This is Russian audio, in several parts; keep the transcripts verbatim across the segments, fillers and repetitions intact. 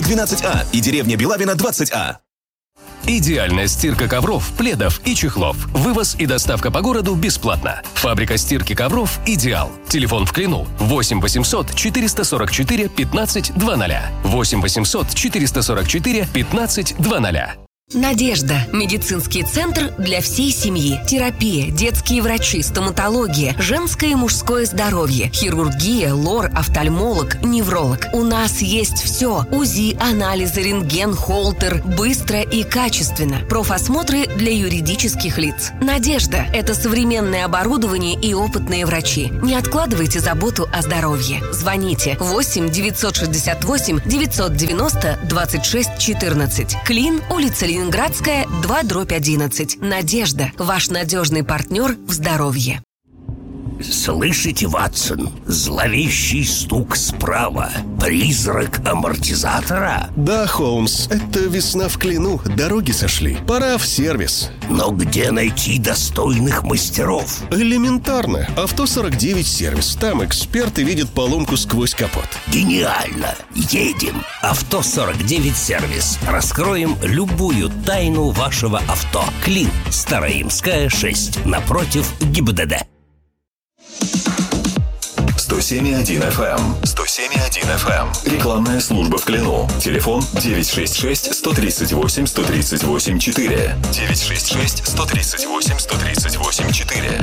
двенадцать А и деревня Белавина двадцать А. Идеальная стирка ковров, пледов и чехлов. Вывоз и доставка по городу бесплатно. Фабрика стирки ковров «Идеал». Телефон в Клину восемь восемьсот четыреста сорок четыре пятнадцать двадцать. восемь восемьсот четыреста сорок четыре пятнадцать двадцать. Надежда. Медицинский центр для всей семьи. Терапия, детские врачи, стоматология, женское и мужское здоровье, хирургия, лор, офтальмолог, невролог. У нас есть все. УЗИ, анализы, рентген, холтер. Быстро и качественно. Профосмотры для юридических лиц. Надежда. Это современное оборудование и опытные врачи. Не откладывайте заботу о здоровье. Звоните восемь девятьсот шестьдесят восемь девятьсот девяносто двадцать шесть четырнадцать. Клин, улица Ленинградская, два дробь одиннадцать. Надежда. Ваш надежный партнер в здоровье. Слышите, Ватсон? Зловещий стук справа. Призрак амортизатора? Да, Холмс, это весна в Клину. Дороги сошли. Пора в сервис. Но где найти достойных мастеров? Элементарно. Авто сорок девять сервис. Там эксперты видят поломку сквозь капот. Гениально. Едем. Авто сорок девять сервис. Раскроем любую тайну вашего авто. Клин. Староимская, шесть. Напротив ГИБДД. сто семь и один эф эм. сто семь и один эф эм. Рекламная служба в Клину. Телефон девять шесть шесть сто тридцать восемь сто тридцать восемь четыре. девять шесть шесть сто тридцать восемь сто тридцать восемь четыре.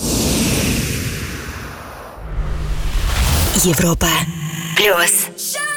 Европа плюс.